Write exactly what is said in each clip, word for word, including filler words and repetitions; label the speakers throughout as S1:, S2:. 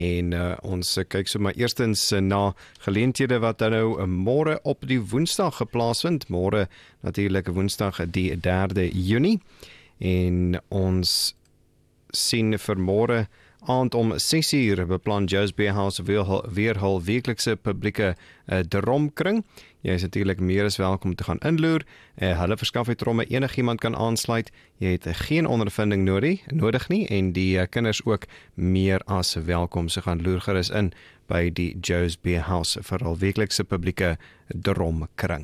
S1: En uh, ons kyk so maar eerstens na geleenthede wat dan nou môre op die Woensdag geplaas vind. Môre natuurlik Woensdag die derde Junie. En ons sien vir môre aand om ses uur beplan Joe's Beer House weer, weer hul weeklikse publieke uh, dromkring. Jy is natuurlik meer as welkom te gaan inloer. Uh, hulle verskaf die tromme, enigiemand kan aansluit. Jy het geen ondervinding nodig, nodig nie en die uh, kinders ook meer as welkom. So gaan loer gerus in by die Joe's Beer House vir hul weeklikse publieke dromkring.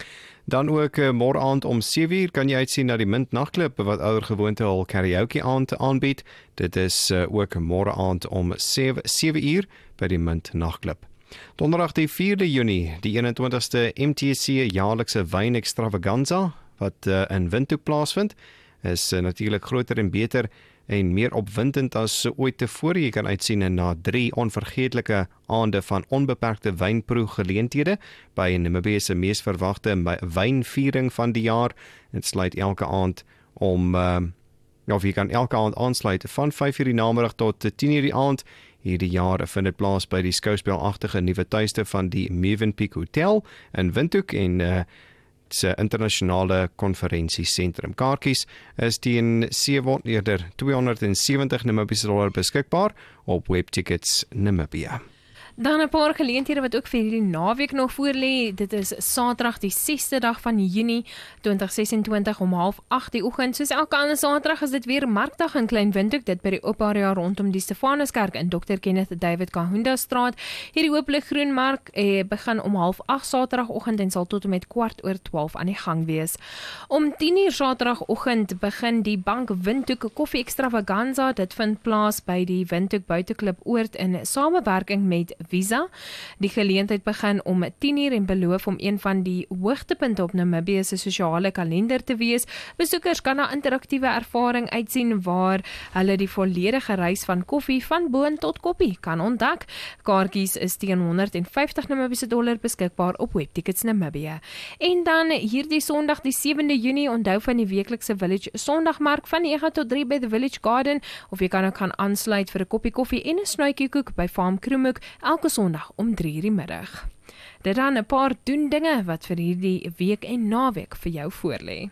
S1: Dan ook uh, môre aand om sewe uur kan jy uitsien na die Mint Nagklub wat ouer gewoonte hul karaoke aand aanbied. Dit is uh, ook môre aand om sewe uur by die Mint Nagklub. Donderdag die vierde Junie, die eenentwintigste M T S C jaarlikse wyn extravaganza wat uh, in Windhoek plaasvind, is uh, natuurlik groter en beter en meer opwindend as ooit tevore. Jy kan uitsien na drie onvergeetlike aande van onbeperkte wynproe geleenthede by Namibië se mees verwagte wynviering van die jaar. Dit sluit elke aand om, uh, of jy kan elke aand aansluit van vyf uur die namiddag tot tien uur die aand. Hierdie jaar vind dit plaas by die skouspelagtige nuwe tuiste van die Mövenpick Hotel in Windhoek en uh, se internasionale konferensiesentrum. Kaartjies is teen sewe eerder tweehonderd sewentig Namibiese dollar beskikbaar op Webtickets Namibia.
S2: Dan 'n paar geleenthede wat ook vir hierdie naweek nog voorlê. Dit is Saterdag die sesde dag van Junie twintig sesentwintig om half agt die oggend. Soos elke ander Saterdag is dit weer Markdag in Klein Windhoek, dit by die oop area rondom die Stefanuskerk in dokter Kenneth David Kahunda straat. Hierdie ooplik groen mark eh, begin om half agt Saterdagoggend en sal tot en met kwart oor twaalf aan die gang wees. Om tien uur Saterdagoggend begin die Bank Windhoek Koffie Extravaganza. Dit vind plaas by die Windhoek Buiteklub Oord in samewerking met Visa. Die geleentheid begin om tien uur en beloof om een van die hoogtepunte op Namibië se sosiale kalender te wees. Besoekers kan na interaktiewe ervaring uitsien waar hulle die volledige reis van koffie van boon tot koppie kan ontdek. Kaartjies is teen honderd vyftig Namibiese dollar beskikbaar op Webtickets Namibia. En dan hierdie Sondag die sewende Junie, onthou van die weeklikse Village Sondagmark van nege tot drie by the Village Garden, of jy kan ook gaan aansluit vir 'n koppie koffie en 'n snuitjie koek by Farm Kroemhoek elke Sondag om drie uur die middag. Dit dan 'n paar doen dinge wat vir hierdie week en naweek vir jou voorlê.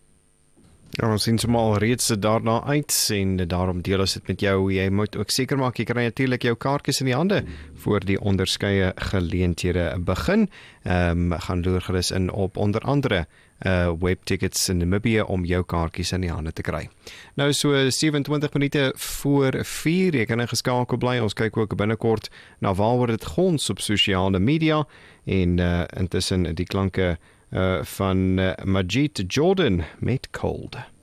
S1: Ja, ons sien sommer al reeds daarna uit en daarom deel ons dit met jou. Jy moet ook seker maak, jy kry natuurlik jou kaartjies in die hande voor die onderskeie geleenthede begin. Ehm um, gaan loer gerus in op onder andere uh, Webtickets in Namibia om jou kaartjies in die hande te kry. Nou so sewe-en-twintig minute voor vier, jy kan ingeskakel bly. Ons kyk ook binnekort na waaroor dit gons op sosiale media en uh, intussen die klanke Uh, van uh, Majid Jordan met Cold.